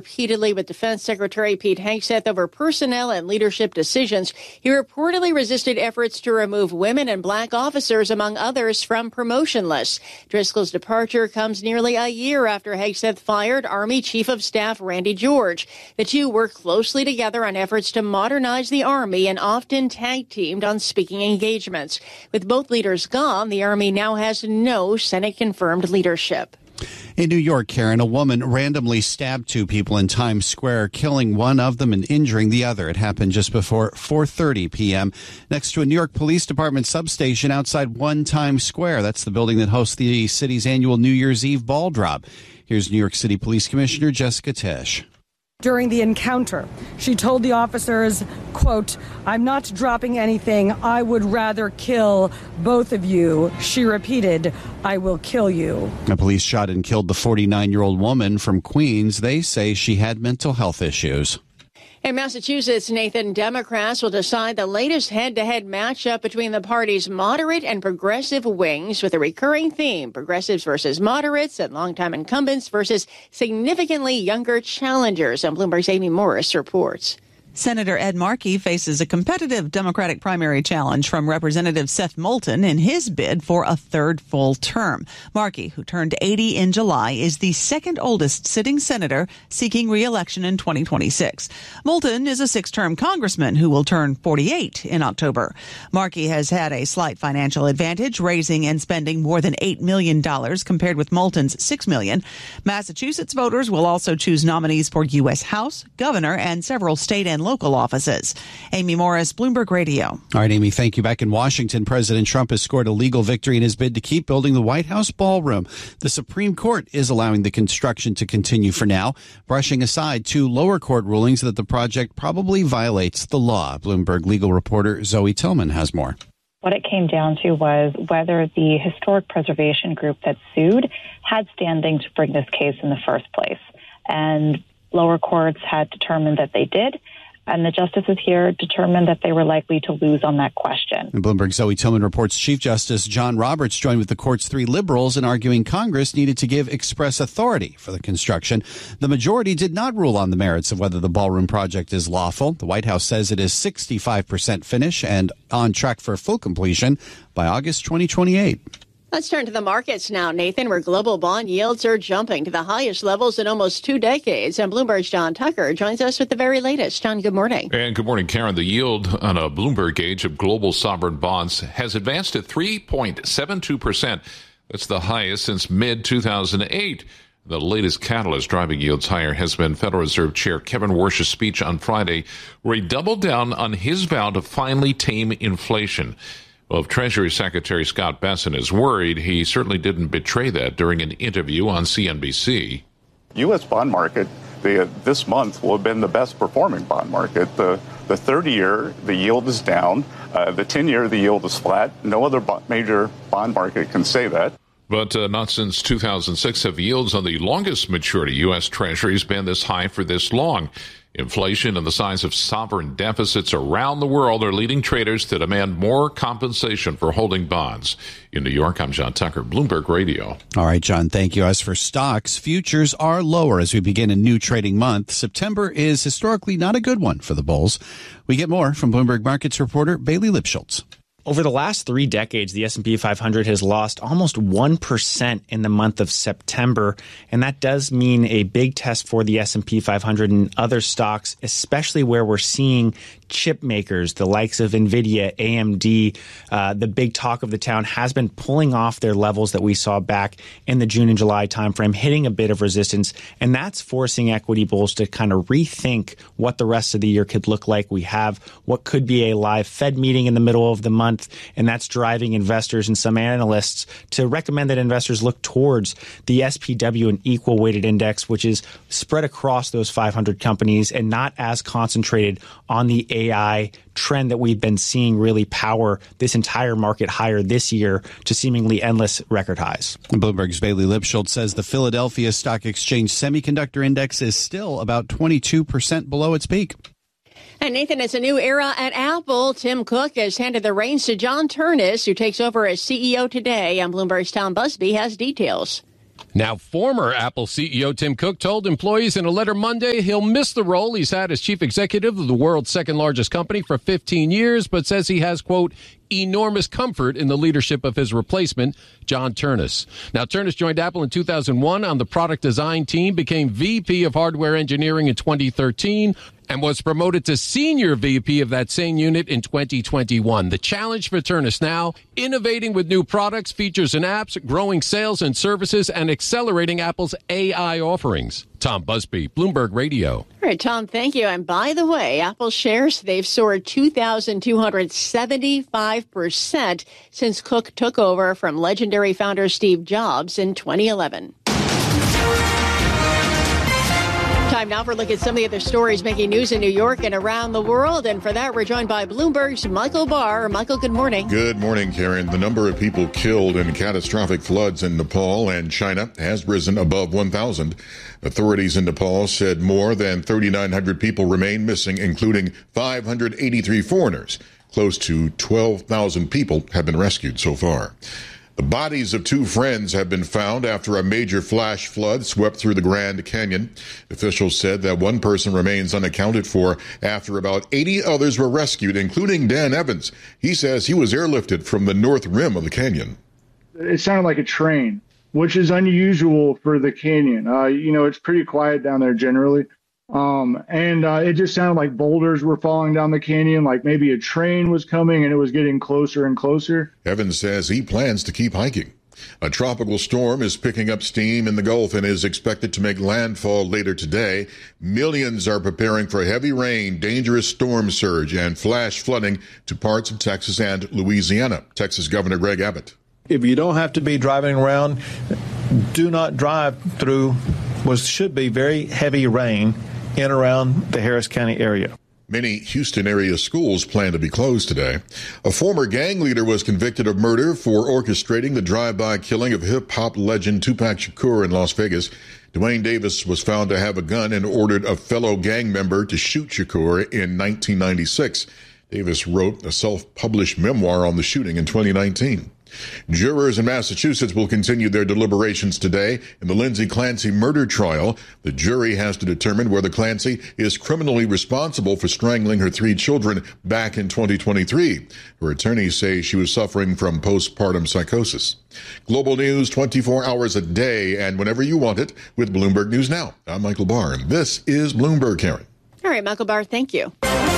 repeatedly with Defense Secretary Pete Hegseth over personnel and leadership decisions. He reportedly resisted efforts to remove women and black officers, among others, from promotion lists. Driscoll's departure comes nearly a year after Hegseth fired Army Chief of Staff Randy George. The two worked closely together on efforts to modernize the Army and often tag-teamed on speaking engagements. With both leaders gone, the Army now has no Senate-confirmed leadership. In New York, Karen, a woman randomly stabbed two people in Times Square, killing one of them and injuring the other. It happened just before 4:30 p.m. next to a New York Police Department substation outside One Times Square. That's the building that hosts the city's annual New Year's Eve ball drop. Here's New York City Police Commissioner Jessica Tisch. During the encounter, she told the officers, quote, "I'm not dropping anything. I would rather kill both of you." She repeated, "I will kill you." The police shot and killed the 49-year-old woman from Queens. They say she had mental health issues. In Massachusetts, Nathan, Democrats will decide the latest head-to-head matchup between the party's moderate and progressive wings with a recurring theme, progressives versus moderates and longtime incumbents versus significantly younger challengers. And Bloomberg's Amy Morris reports. Senator Ed Markey faces a competitive Democratic primary challenge from Representative Seth Moulton in his bid for a third full term. Markey, who turned 80 in July, is the second oldest sitting senator seeking re-election in 2026. Moulton is a six-term congressman who will turn 48 in October. Markey has had a slight financial advantage, raising and spending more than $8 million compared with Moulton's $6 million. Massachusetts voters will also choose nominees for U.S. House, governor, and several state and local offices. Amy Morris, Bloomberg Radio. All right, Amy, thank you. Back in Washington, President Trump has scored a legal victory in his bid to keep building the White House ballroom. The Supreme Court is allowing the construction to continue for now, brushing aside two lower court rulings that the project probably violates the law. Bloomberg legal reporter Zoe Tillman has more. What it came down to was whether the historic preservation group that sued had standing to bring this case in the first place. And lower courts had determined that they did. And the justices here determined that they were likely to lose on that question. And Bloomberg's Zoe Tillman reports Chief Justice John Roberts joined with the court's three liberals in arguing Congress needed to give express authority for the construction. The majority did not rule on the merits of whether the ballroom project is lawful. The White House says it is 65% finished and on track for full completion by August 2028. Let's turn to the markets now, Nathan, where global bond yields are jumping to the highest levels in almost 2 decades. And Bloomberg's John Tucker joins us with the very latest. John, good morning. And good morning, Karen. The yield on a Bloomberg gauge of global sovereign bonds has advanced at 3.72%. That's the highest since mid-2008. The latest catalyst driving yields higher has been Federal Reserve Chair Kevin Warsh's speech on Friday, where he doubled down on his vow to finally tame inflation. Well, if Treasury Secretary Scott Bessent is worried, he certainly didn't betray that during an interview on CNBC. U.S. bond market this month will have been the best performing bond market. The 30-year, the yield is down. The 10-year, the yield is flat. No other major bond market can say that. But not since 2006 have yields on the longest maturity U.S. Treasuries been this high for this long. Inflation and the size of sovereign deficits around the world are leading traders to demand more compensation for holding bonds. In New York, I'm John Tucker, Bloomberg Radio. All right, John, thank you. As for stocks, futures are lower as we begin a new trading month. September is historically not a good one for the bulls. We get more from Bloomberg Markets reporter Bailey Lipschultz. Over the last 3 decades, the S&P 500 has lost almost 1% in the month of September, and that does mean a big test for the S&P 500 and other stocks, especially where we're seeing chip makers, the likes of NVIDIA, AMD, the big talk of the town has been pulling off their levels that we saw back in the June and July timeframe, hitting a bit of resistance, and that's forcing equity bulls to kind of rethink what the rest of the year could look like. We have what could be a live Fed meeting in the middle of the month, and that's driving investors and some analysts to recommend that investors look towards the SPW, an equal weighted index, which is spread across those 500 companies and not as concentrated on the AI trend that we've been seeing really power this entire market higher this year to seemingly endless record highs. Bloomberg's Bailey Lipschultz says the Philadelphia Stock Exchange Semiconductor Index is still about 22% below its peak. And Nathan, it's a new era at Apple. Tim Cook has handed the reins to John Ternus, who takes over as CEO today. And Bloomberg's Tom Busby has details. Now, former Apple CEO Tim Cook told employees in a letter Monday he'll miss the role he's had as chief executive of the world's second largest company for 15 years, but says he has, quote, enormous comfort in the leadership of his replacement, John Ternus. Now, Ternus joined Apple in 2001 on the product design team, became VP of hardware engineering in 2013, and was promoted to senior VP of that same unit in 2021. The challenge for Ternus now, innovating with new products, features, and apps, growing sales and services, and accelerating Apple's AI offerings. Tom Busby, Bloomberg Radio. All right, Tom, thank you. And by the way, Apple shares, they've soared 2,275% since Cook took over from legendary founder Steve Jobs in 2011. Time now for a look at some of the other stories making news in New York and around the world. And for that, we're joined by Bloomberg's Michael Barr. Michael, good morning. Good morning, Karen. The number of people killed in catastrophic floods in Nepal and China has risen above 1,000. Authorities in Nepal said more than 3,900 people remain missing, including 583 foreigners. Close to 12,000 people have been rescued so far. The bodies of two friends have been found after a major flash flood swept through the Grand Canyon. Officials said that one person remains unaccounted for after about 80 others were rescued, including Dan Evans. He says he was airlifted from the north rim of the canyon. It sounded like a train, which is unusual for the canyon. It's pretty quiet down there generally. It just sounded like boulders were falling down the canyon, like maybe a train was coming and it was getting closer and closer. Evans says he plans to keep hiking. A tropical storm is picking up steam in the Gulf and is expected to make landfall later today. Millions are preparing for heavy rain, dangerous storm surge, and flash flooding to parts of Texas and Louisiana. Texas Governor Greg Abbott. If you don't have to be driving around, do not drive through what should be very heavy rain in around the Harris County area. Many Houston area schools plan to be closed today. A former gang leader was convicted of murder for orchestrating the drive-by killing of hip-hop legend Tupac Shakur in Las Vegas. Dwayne Davis was found to have a gun and ordered a fellow gang member to shoot Shakur in 1996. Davis wrote a self-published memoir on the shooting in 2019. Jurors in Massachusetts will continue their deliberations today in the Lindsay Clancy murder trial. The jury has to determine whether Clancy is criminally responsible for strangling her 3 children back in 2023. Her attorneys say she was suffering from postpartum psychosis. Global news 24 hours a day and whenever you want it with Bloomberg News Now. I'm Michael Barr, and this is Bloomberg, Karen. All right, Michael Barr, thank you.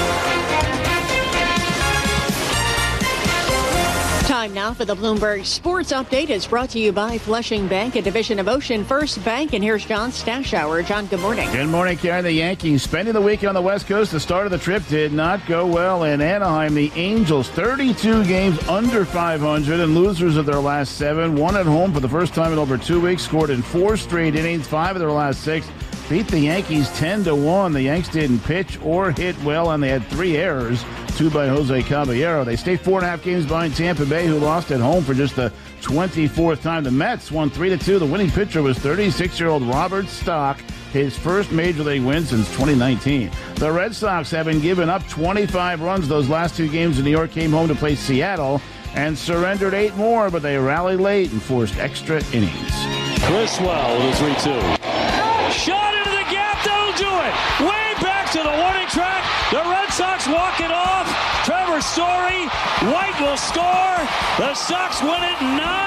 Time now for the Bloomberg Sports Update. Is brought to you by Flushing Bank, a division of Ocean First Bank. And here's John Stashower. John, good morning. Good morning, Karen. The Yankees spending the weekend on the West Coast. The start of the trip did not go well in Anaheim. The Angels, 32 games under 500 and losers of their last 7. Won at home for the first time in over 2 weeks. Scored in 4 straight innings, 5 of their last 6. Beat the Yankees 10-1. The Yanks didn't pitch or hit well, and they had 3 errors, 2 by Jose Caballero. They stay 4.5 games behind Tampa Bay, who lost at home for just the 24th time. The Mets won 3-2. The winning pitcher was 36-year-old Robert Stock, his first Major League win since 2019. The Red Sox, having given up 25 runs those last 2 games in New York, came home to play Seattle and surrendered 8 more, but they rallied late and forced extra innings. Criswell with a 3-2. Shot into the gap, that'll do it. Way back to the warning track. The Red Sox walk it off. Trevor Story, White will score. The Sox win it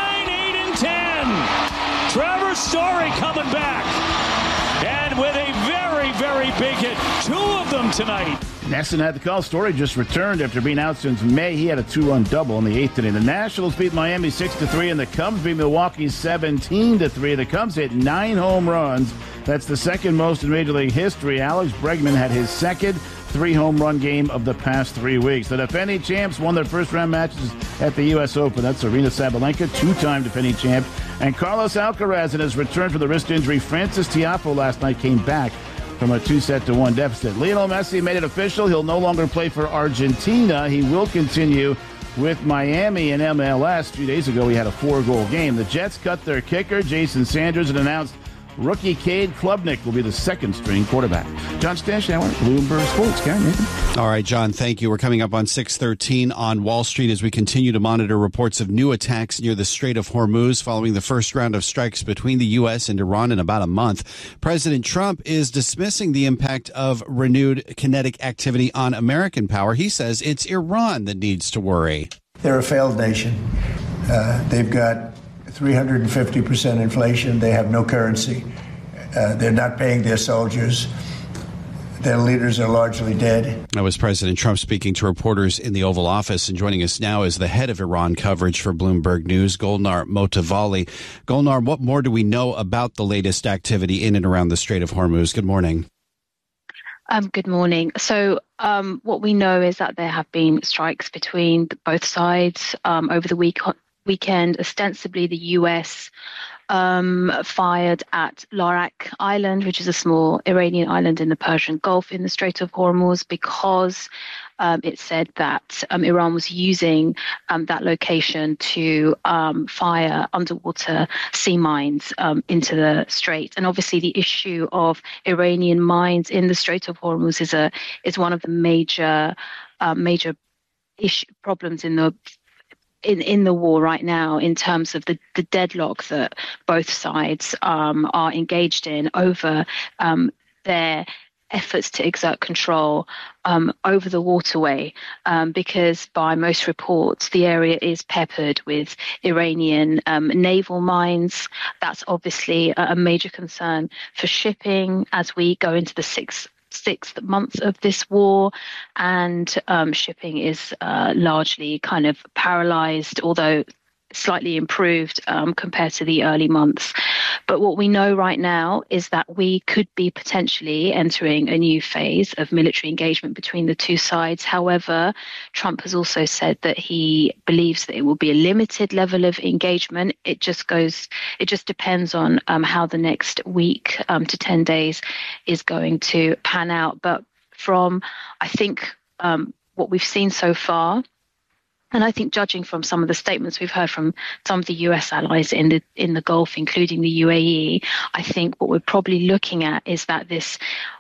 9-8-10. Trevor Story coming back. And with a very, very big hit. 2 of them tonight. Nesson had the call. Story just returned after being out since May. He had a 2-run double in the 8th inning. The Nationals beat Miami 6-3, and the Cubs beat Milwaukee 17-3. The Cubs hit 9 home runs. That's the second most in Major League history. Alex Bregman had his second 3-home run game of the past 3 weeks. The defending champs won their first-round matches at the U.S. Open. That's Arena Sabalenka, 2-time defending champ. And Carlos Alcaraz, in his return from the wrist injury, Francis Tiafoe last night came back from a 2-1 deficit. Lionel Messi made it official. He'll no longer play for Argentina. He will continue with Miami and MLS. A few days ago, he had a 4-goal game. The Jets cut their kicker, Jason Sanders, and announced Rookie Cade Klubnik will be the second-string quarterback. John Stashower, Bloomberg Sports. Karen, Nathan. All right, John, thank you. We're coming up on 6:13 on Wall Street as we continue to monitor reports of new attacks near the Strait of Hormuz following the first round of strikes between the U.S. and Iran in about a month. President Trump is dismissing the impact of renewed kinetic activity on American power. He says it's Iran that needs to worry. They're a failed nation. They've got 350% inflation. They have no currency. They're not paying their soldiers. Their leaders are largely dead. That was President Trump speaking to reporters in the Oval Office. And joining us now is the head of Iran coverage for Bloomberg News, Golnar Motavalli. Golnar, what more do we know about the latest activity in and around the Strait of Hormuz? Good morning. Good morning. So what we know is that there have been strikes between both sides over the weekend. Ostensibly, the U.S. Fired at Larak Island, which is a small Iranian island in the Persian Gulf in the Strait of Hormuz, because it said that Iran was using that location to fire underwater sea mines into the strait. And obviously the issue of Iranian mines in the Strait of Hormuz is one of the major problems in the war right now, in terms of the deadlock that both sides are engaged in over their efforts to exert control over the waterway, because by most reports, the area is peppered with Iranian naval mines. That's obviously a major concern for shipping as we go into the sixth month of this war, and shipping is largely kind of paralyzed, although slightly improved compared to the early months. But what we know right now is that we could be potentially entering a new phase of military engagement between the two sides. However, Trump has also said that he believes that it will be a limited level of engagement. It just depends on how the next week to 10 days is going to pan out. But from, I think, what we've seen so far, and I think judging from some of the statements we've heard from some of the US allies in the Gulf, including the UAE, I think what we're probably looking at is that this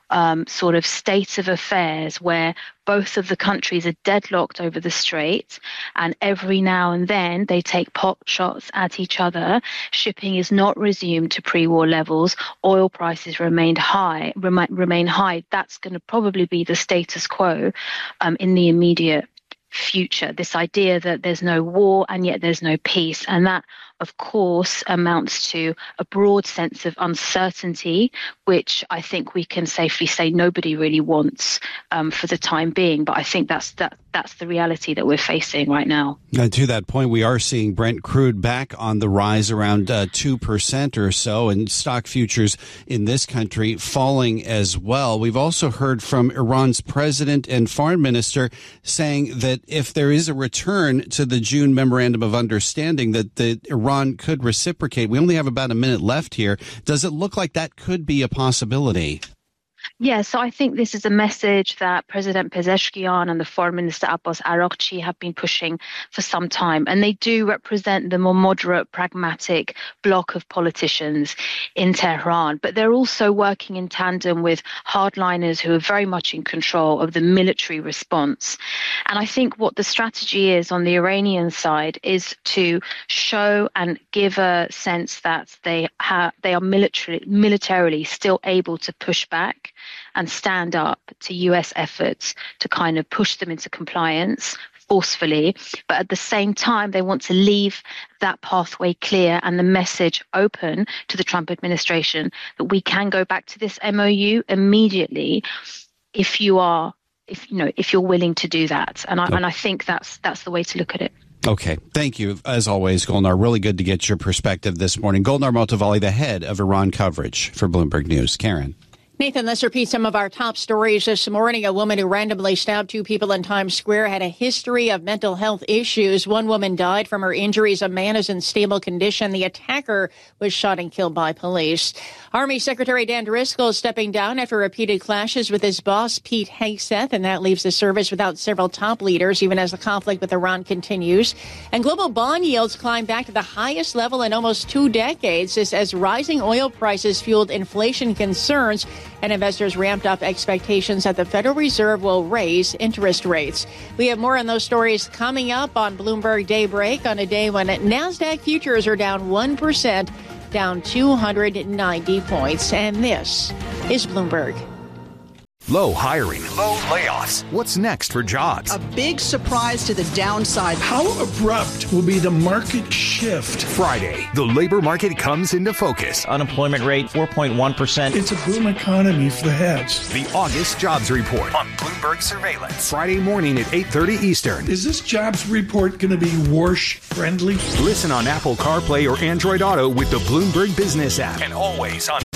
sort of state of affairs where both of the countries are deadlocked over the strait, and every now and then they take pot shots at each other. Shipping is not resumed to pre-war levels. Oil prices remain high. That's going to probably be the status quo in the immediate future. This idea that there's no war and yet there's no peace, and that of course amounts to a broad sense of uncertainty, which I think we can safely say nobody really wants for the time being. But I think that's the reality that we're facing right now. And to that point, we are seeing Brent crude back on the rise, around 2% or so, and stock futures in this country falling as well. We've also heard from Iran's president and foreign minister saying that if there is a return to the June memorandum of understanding, that Iran could reciprocate. We only have about a minute left here. Does it look like that could be a possibility? Yeah, so I think this is a message that President Pezeshkian and the Foreign Minister Abbas Araghchi have been pushing for some time. And they do represent the more moderate, pragmatic bloc of politicians in Tehran. But they're also working in tandem with hardliners who are very much in control of the military response. And I think what the strategy is on the Iranian side is to show and give a sense that they are militarily still able to push back and stand up to US efforts to kind of push them into compliance forcefully. But at the same time, they want to leave that pathway clear and the message open to the Trump administration that we can go back to this MOU immediately if you're willing to do that. And I think that's the way to look at it. Okay. Thank you, as always, Golnar. Really good to get your perspective this morning. Golnar Motavalli, the head of Iran coverage for Bloomberg News. Karen. Nathan, let's repeat some of our top stories this morning. A woman who randomly stabbed 2 people in Times Square had a history of mental health issues. 1 woman died from her injuries. A man is in stable condition. The attacker was shot and killed by police. Army Secretary Dan Driscoll is stepping down after repeated clashes with his boss, Pete Hegseth, and that leaves the service without several top leaders, even as the conflict with Iran continues. And global bond yields climb back to the highest level in almost 2 decades as rising oil prices fueled inflation concerns and investors ramped up expectations that the Federal Reserve will raise interest rates. We have more on those stories coming up on Bloomberg Daybreak on a day when NASDAQ futures are down 1%, down 290 points. And this is Bloomberg. Low hiring, low layoffs. What's next for jobs? A big surprise to the downside. How abrupt will be the market shift? Friday, the labor market comes into focus. Unemployment rate 4.1%. It's a boom economy for the heads. The August jobs report on Bloomberg Surveillance. Friday morning at 8:30 Eastern. Is this jobs report going to be Warsh friendly? Listen on Apple CarPlay or Android Auto with the Bloomberg Business app. And always on